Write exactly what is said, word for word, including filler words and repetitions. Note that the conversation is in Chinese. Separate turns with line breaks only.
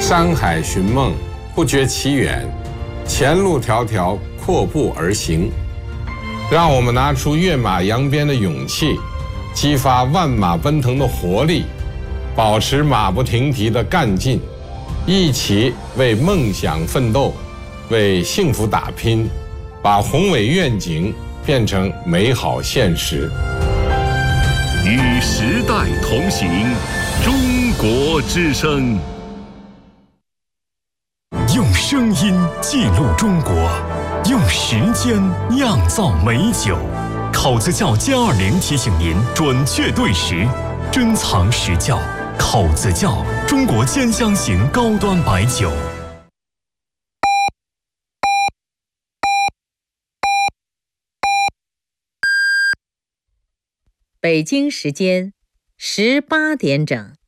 山海寻梦，不觉其远，前路迢迢，阔步而行。让我们拿出跃马扬鞭的勇气，激发万马奔腾的活力，保持马不停蹄的干劲，一起为梦想奋斗，为幸福打拼，把宏伟愿景变成美好现实。
与时代同行，中国之声。
用声音记录中国，用时间酿造美酒。口子窖歼二零提醒您准确对时，珍藏实窖。口子窖，中国兼香型高端白酒。
北京时间十八点整。